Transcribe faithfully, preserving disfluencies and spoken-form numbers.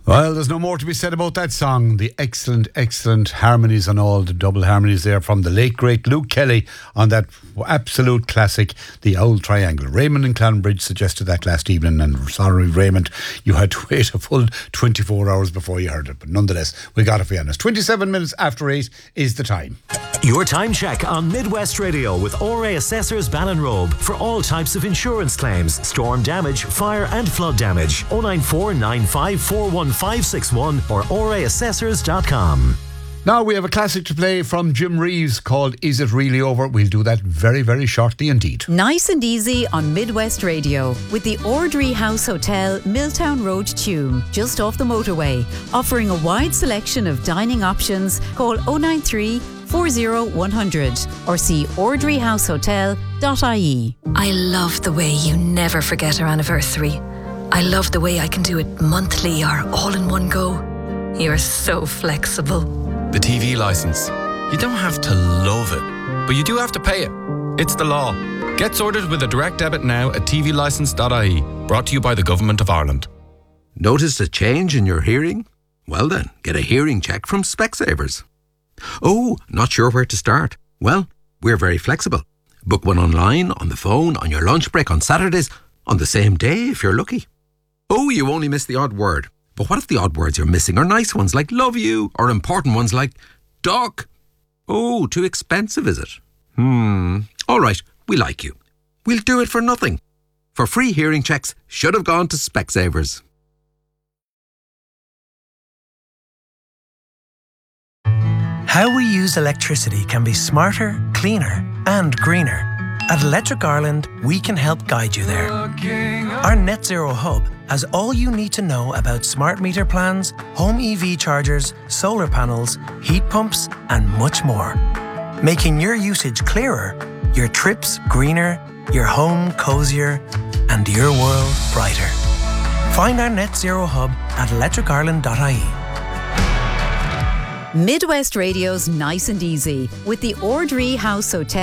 Well, there's no more to be said about that song. The excellent, excellent harmonies and all the double harmonies there from the late, great Luke Kelly on that absolute classic, The Owl Triangle. Raymond in Clonbridge suggested that last evening, and sorry, Raymond, you had to wait a full twenty-four hours before you heard it. But nonetheless, we got it for you. twenty-seven minutes after eight is the time. Your time check on Midwest Radio with O R A Assessors Ballinrobe for all types of insurance claims, storm damage, fire and flood damage. oh nine four nine five four one five six one or o r a assessors dot com. Now we have a classic to play from Jim Reeves called Is It Really Over? We'll do that very, very shortly indeed. Nice and easy on Midwest Radio with the Ordry House Hotel, Milltown Road, Tuam, just off the motorway. Offering a wide selection of dining options. Call oh nine three, four oh one hundred or see ordry house hotel dot I E. I love the way you never forget our anniversary. I love the way I can do it monthly or all in one go. You're so flexible. The T V licence. You don't have to love it, but you do have to pay it. It's the law. Get sorted with a direct debit now at t v licence dot I E. Brought to you by the Government of Ireland. Noticed a change in your hearing? Well then, get a hearing check from Specsavers. Oh, not sure where to start? Well, we're very flexible. Book one online, on the phone, on your lunch break, on Saturdays, on the same day if you're lucky. Oh, you only missed the odd word. But what if the odd words you're missing are nice ones like love you, or important ones like duck? Oh, too expensive, is it? Hmm. All right, we like you. We'll do it for nothing. For free hearing checks, should have gone to Specsavers. How we use electricity can be smarter, cleaner and greener. At Electric Ireland, we can help guide you there. Our Net Zero Hub has all you need to know about smart meter plans, home E V chargers, solar panels, heat pumps and much more. Making your usage clearer, your trips greener, your home cosier and your world brighter. Find our Net Zero Hub at electric ireland dot I E. Midwest Radio's Nice and Easy with the Ordry House Hotel.